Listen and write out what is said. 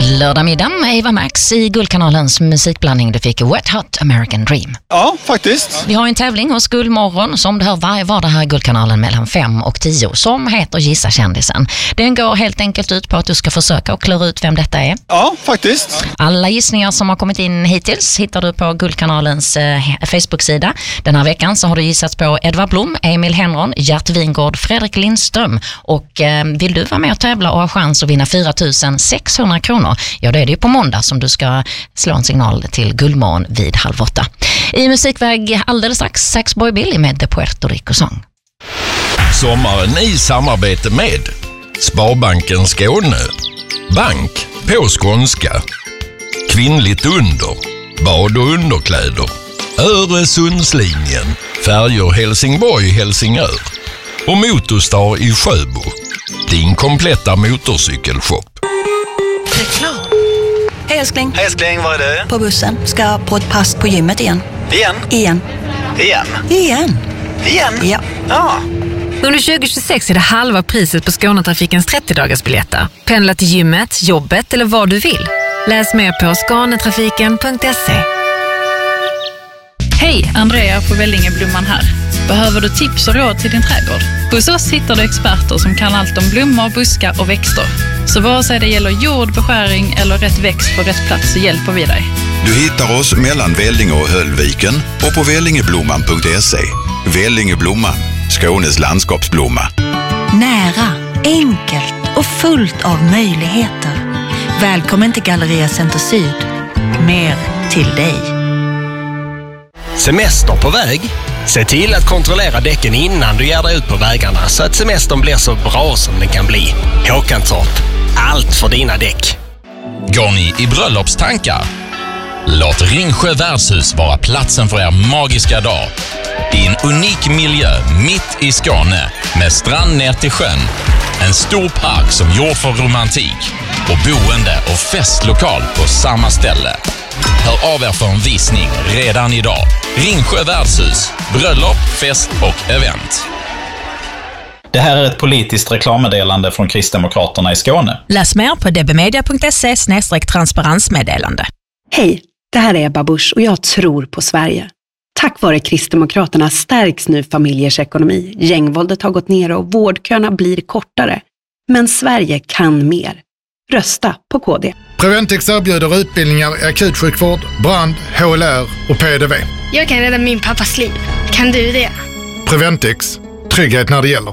Lördag middag med Eva Max i Guldkanalens musikblandning. Du fick Wet Hot American Dream. Ja, faktiskt. Vi har en tävling hos Guldmorgon som du hör varje vardag här i Guldkanalen mellan 5 och 10 som heter Gissa kändisen. Den går helt enkelt ut på att du ska försöka och klura ut vem detta är. Ja, faktiskt. Alla gissningar som har kommit in hittills hittar du på Guldkanalens Facebook-sida. Den här veckan så har du gissat på Edvard Blom, Emil Henron, Gert Wingård, Fredrik Lindström. Och vill du vara med och tävla och ha chans att vinna 4 600 kronor, ja då är det ju på måndag som du ska slå en signal till Guldmorgon vid 7:30. I musikväg alldeles strax Saxboy Billy med The Puerto Rico-sång. Sommaren i samarbete med Sparbanken Skåne, bank på skånska, kvinnligt under, bad och underkläder, Öresundslinjen, färjor Helsingborg-Helsingör och Motorstar i Sjöbo, din kompletta motorcykelshop. Reklam. Hej älskling. Hej älskling, var är du? På bussen. Ska på ett pass på gymmet igen. Igen? Ja. Ja. Under 2026 är det halva priset på Skånetrafikens 30-dagarsbiljetter. Pendla till gymmet, jobbet eller vad du vill. Läs mer på skanetrafiken.se. Hej, Andrea på Vellingeblomman här. Behöver du tips och råd till din trädgård? Hos oss hittar du experter som kan allt om blommor, buskar och växter. Så vare sig det gäller jord, beskäring eller rätt växt på rätt plats så hjälper vi dig. Du hittar oss mellan Vellinge och Höllviken och på vellingeblomman.se. Vellingeblomman, Skånes landskapsblomma. Nära, enkelt och fullt av möjligheter. Välkommen till Galleria Center Syd. Mer till dig. Semester på väg? Se till att kontrollera däcken innan du ger dig ut på vägarna så att semestern blir så bra som den kan bli. Håkantorp, allt för dina däck. Går ni i bröllopstankar? Låt Ringsjö värdshus vara platsen för er magiska dag. I en unik miljö mitt i Skåne med strand ner till sjön. En stor park som gjord för romantik och boende och festlokal på samma ställe. Hör av er för en visning redan idag. Ringsjö värdshus, bröllop, fest och event. Det här är ett politiskt reklammeddelande från Kristdemokraterna i Skåne. Läs mer på dbmedia.se/transparensmeddelande. Hej, det här är Ebba Busch och jag tror på Sverige. Tack vare Kristdemokraterna stärks nu familjers ekonomi. Gängvåldet har gått ner och vårdköerna blir kortare. Men Sverige kan mer. Rösta på KD. Preventix erbjuder utbildningar i akutsjukvård, brand, HLR och PDV. Jag kan rädda min pappas liv. Kan du det? Preventix. Trygghet när det gäller.